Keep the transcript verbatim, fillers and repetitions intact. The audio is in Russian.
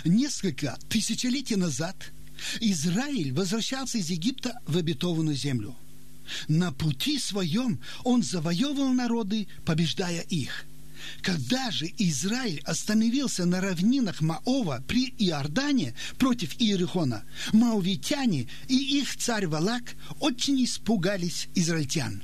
Несколько тысячелетий назад Израиль возвращался из Египта в обетованную землю. На пути своем он завоевывал народы, побеждая их. Когда же Израиль остановился на равнинах Моава при Иордане против Иерихона, моавитяне и их царь Валак очень испугались израильтян.